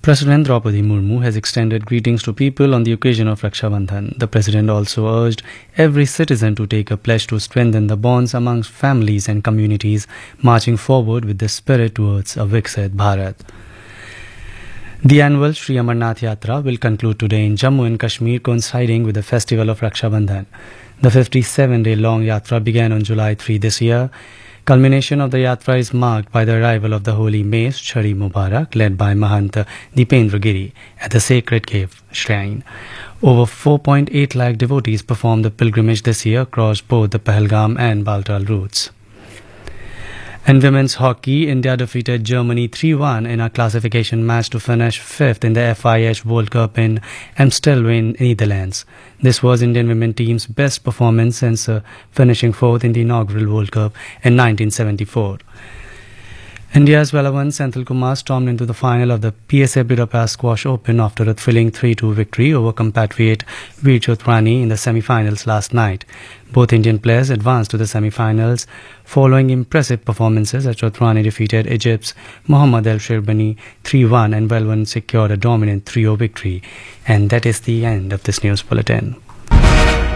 President Draupadi Murmu has extended greetings to people on the occasion of Raksha Bandhan. The president also urged every citizen to take a pledge to strengthen the bonds amongst families and communities, marching forward with the spirit towards a Viksit Bharat. The annual Sri Amarnath Yatra will conclude today in Jammu and Kashmir, coinciding with the festival of Raksha Bandhan. The 57-day-long Yatra began on July 3 this year. Culmination of the Yatra is marked by the arrival of the holy mace Chhari Mubarak, led by Mahant Dipendra Giri at the sacred cave shrine. Over 4.8 lakh devotees performed the pilgrimage this year across both the Pahalgam and Baltal routes. In women's hockey, India defeated Germany 3-1 in a classification match to finish 5th in the FIH World Cup in Amstelveen, Netherlands. This was Indian women team's best performance since finishing 4th in the inaugural World Cup in 1974. India's Velavan Senthil Kumar stormed into the final of the PSA Budapest Squash Open after a thrilling 3-2 victory over compatriot Veer Chothrani in the semi-finals last night. Both Indian players advanced to the semi-finals following impressive performances as Chothrani defeated Egypt's Mohammad El Sherbani 3-1 and Velavan secured a dominant 3-0 victory. And that is the end of this news bulletin.